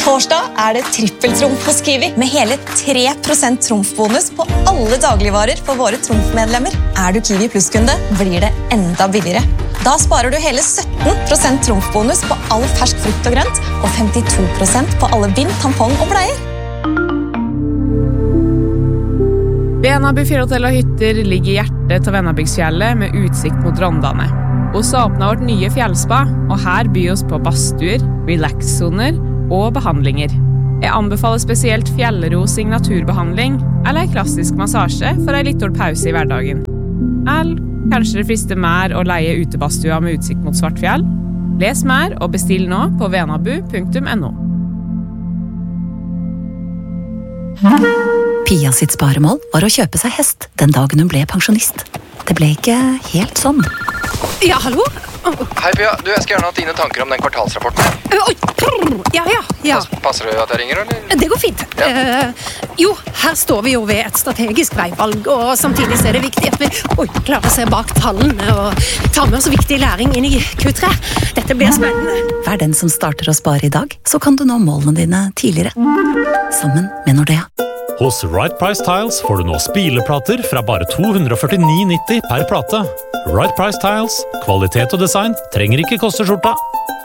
Torsdag det trippeltrumf hos Kiwi, med hele 3% trumfbonus på alle dagligvarer for våre trumfmedlemmer. Du Kiwi Plus-kunde, blir det enda billigere. Da sparer du hele 17% trumfbonus på all fersk frukt og grønt, og 52% på alle bind, tampong og bleier. Venaby fjellhotell og hytter ligger i hjertet til Venabygdsfjellet med utsikt mot Rondane. Oss åpnet vårt nye fjellspa, og her byr oss på badstuer, relax-zoner og behandlinger. Jeg anbefaler spesielt fjellro signaturbehandling eller en klassisk massasje for en litt pause i hverdagen. Eller kanskje det frister mer å leie utebastua med utsikt mot Svartfjell? Les mer og bestill nå på venabu.no. Pia sitt sparemål var å kjøpe seg hest den dagen hun ble pensjonist. Det ble ikke helt sånn. Ja, hallo? Hei Pia, jeg skal gjerne ha dine tanker om den kvartalsrapporten. Ja. Passer det at jeg ringer, eller? Det går fint. Ja. Jo, her står vi jo ved et strategisk veivalg, og samtidig er det viktig at vi klarer å se bak tallene og ta med oss viktig læring inn i Q3. Dette blir spennende. Vær den som starter å spare i dag, så kan du nå målene dine tidligere. Sammen med Nordea. Hos Right Price Tiles får du nå spileplater fra bare 249,90 per plate. Right Price Tiles, kvalitet og design trenger ikke koste skjorta.